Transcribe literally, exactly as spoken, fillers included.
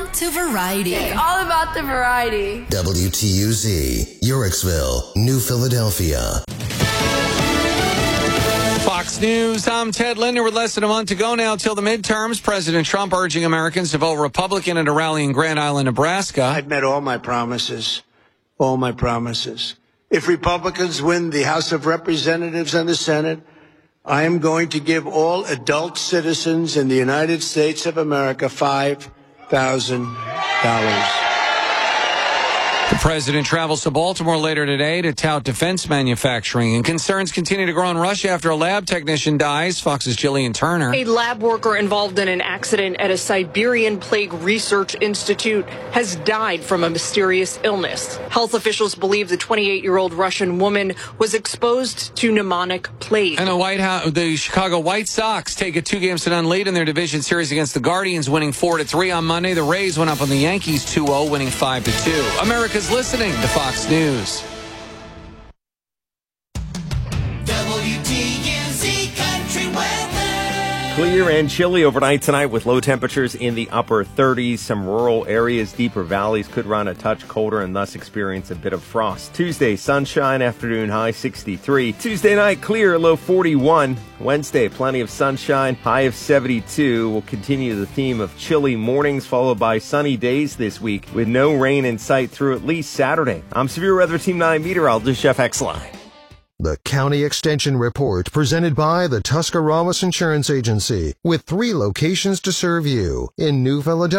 Now to Variety. It's all about the variety. W T U Z, Uricksville, New Philadelphia. Fox News, I'm Ted Linder with less than a month to go now till the midterms. President Trump urging Americans to vote Republican at a rally in Grand Island, Nebraska. I've met all my promises, all my promises. If Republicans win the House of Representatives and the Senate, I am going to give all adult citizens in the United States of America five thousand dollars. The president travels to Baltimore later today to tout defense manufacturing, and concerns continue to grow in Russia after a lab technician dies. Fox's Jillian Turner. A lab worker involved in an accident at a Siberian Plague Research Institute has died from a mysterious illness. Health officials believe the twenty-eight-year-old Russian woman was exposed to pneumonic plague. And the White House, the Chicago White Sox take a two-games to none lead in their division series against the Guardians, winning four to three on Monday. The Rays went up on the Yankees two oh, winning five to two. America's listening to Fox News. W T U Z Country Weather. Clear and chilly overnight tonight with low temperatures in the upper thirties. Some rural areas, deeper valleys could run a touch colder and thus experience a bit of frost. Tuesday, sunshine, afternoon high sixty-three. Tuesday night, clear, low forty-one. Wednesday, plenty of sunshine, high of seventy-two. We'll continue the theme of chilly mornings followed by sunny days this week with no rain in sight through at least Saturday. I'm Severe Weather Team nine meteorologist Jeff Exline. The County Extension Report presented by the Tuscarawas Insurance Agency with three locations to serve you in New Philadelphia.